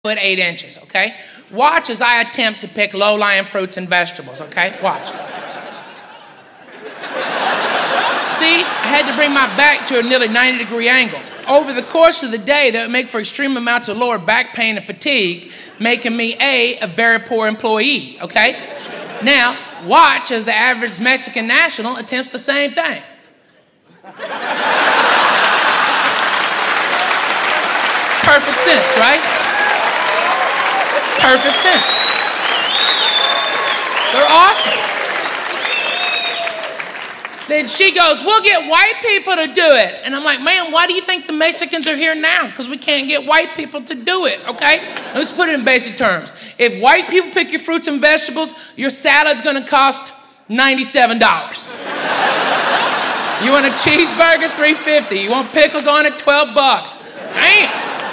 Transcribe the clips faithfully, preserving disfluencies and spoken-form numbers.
foot eight inches, okay? Watch as I attempt to pick low-lying fruits and vegetables, okay? Watch. See, I had to bring my back to a nearly ninety degree angle. Over the course of the day, that would make for extreme amounts of lower back pain and fatigue, making me A, a very poor employee, okay? Now, watch as the average Mexican national attempts the same thing. Perfect sense, right? Perfect sense. They're awesome. Then she goes, we'll get white people to do it. And I'm like, man, why do you think the Mexicans are here now? Because we can't get white people to do it, okay? Let's put it in basic terms. If white people pick your fruits and vegetables, your salad's gonna cost ninety-seven dollars. You want a cheeseburger, three fifty. You want pickles on it, twelve bucks. Damn.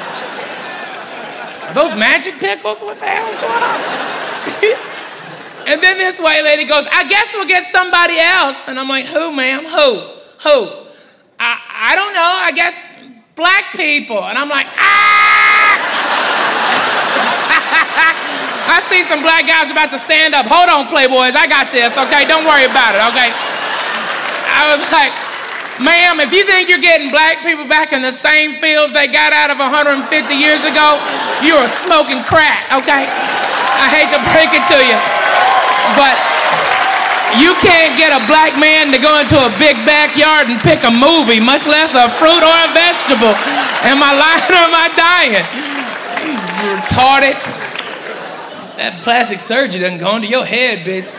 Are those magic pickles? What the hell is going on? And then this white lady goes, I guess we'll get somebody else. And I'm like, who, ma'am? Who? Who? I, I don't know. I guess black people. And I'm like, ah! I see some black guys about to stand up. Hold on, Playboys. I got this, okay? Don't worry about it, okay? I was like, ma'am, if you think you're getting black people back in the same fields they got out of one hundred fifty years ago, you are smoking crack, okay? I hate to break it to you, but you can't get a black man to go into a big backyard and pick a movie, much less a fruit or a vegetable. Am I lying or am I dying? You retarded. That plastic surgery doesn't go into your head, bitch.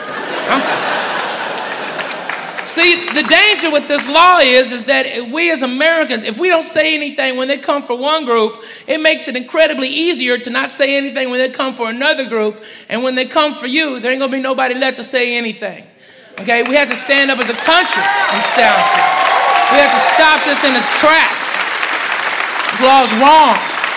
See, the danger with this law is, is that if we as Americans, if we don't say anything when they come for one group, it makes it incredibly easier to not say anything when they come for another group. And when they come for you, there ain't gonna be nobody left to say anything. Okay, we have to stand up as a country and stand this. We have to stop this in its tracks. This law is wrong.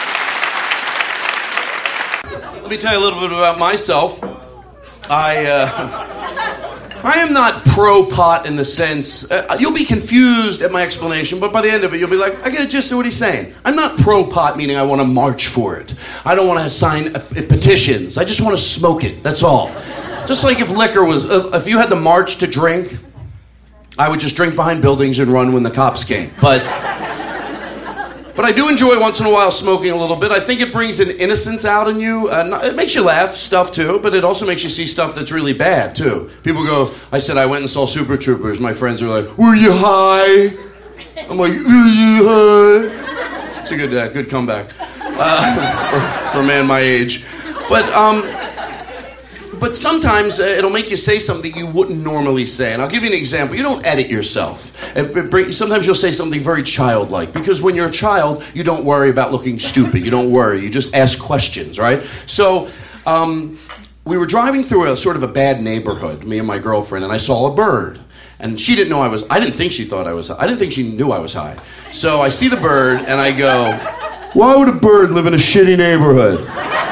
Let me tell you a little bit about myself. I, uh... I am not pro-pot in the sense, uh, you'll be confused at my explanation, but by the end of it, you'll be like, I get a gist of what he's saying. I'm not pro-pot, meaning I want to march for it. I don't want to sign uh, petitions. I just want to smoke it, that's all. Just like if liquor was, uh, if you had to march to drink, I would just drink behind buildings and run when the cops came. But, but I do enjoy once in a while smoking a little bit. I think it brings an innocence out in you. Uh, it makes you laugh, stuff too, but it also makes you see stuff that's really bad too. People go, I said I went and saw Super Troopers. My friends are like, were you high? I'm like, were you high? It's a good, uh, good comeback uh, for, for a man my age. But, um... But sometimes uh, it'll make you say something you wouldn't normally say. And I'll give you an example. You don't edit yourself. It, it bring, sometimes you'll say something very childlike. Because when you're a child, you don't worry about looking stupid. You don't worry. You just ask questions, right? So um, we were driving through a sort of a bad neighborhood, me and my girlfriend, and I saw a bird. And she didn't know I was, I didn't think she thought I was, I didn't think she knew I was high. So I see the bird and I go, why would a bird live in a shitty neighborhood?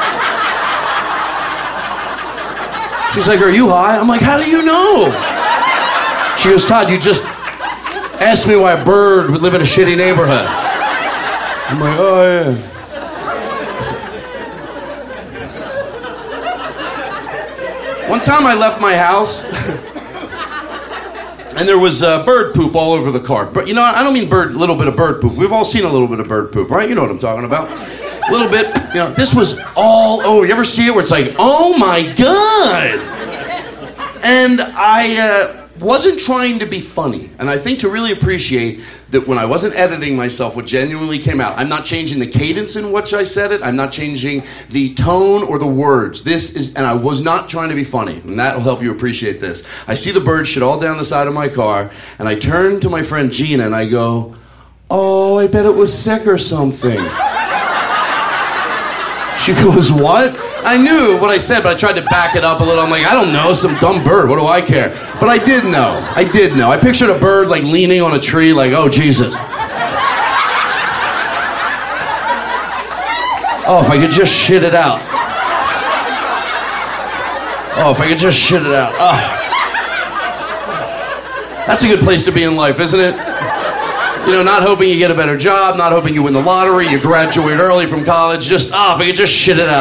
She's like, are you high? I'm like, how do you know? She goes, Todd, you just asked me why a bird would live in a shitty neighborhood. I'm like, oh, yeah. One time I left my house, and there was uh, bird poop all over the car. But you know, I don't mean bird, little bit of bird poop. We've all seen a little bit of bird poop, right? You know what I'm talking about. A little bit, you know, this was all over. You ever see it where it's like, oh my God? And I uh, wasn't trying to be funny. And I think to really appreciate that when I wasn't editing myself, what genuinely came out, I'm not changing the cadence in which I said it. I'm not changing the tone or the words. This is, and I was not trying to be funny. And that will help you appreciate this. I see the bird shit all down the side of my car. And I turn to my friend Gina and I go, oh, I bet it was sick or something. She goes, what? I knew what I said, but I tried to back it up a little. I'm like, I don't know, some dumb bird. What do I care? But I did know. I did know. I pictured a bird like leaning on a tree like, oh, Jesus. Oh, if I could just shit it out. Oh, if I could just shit it out. Oh. That's a good place to be in life, isn't it? You know, not hoping you get a better job, not hoping you win the lottery, you graduate early from college. Just, ah, oh, if I could just shit it out.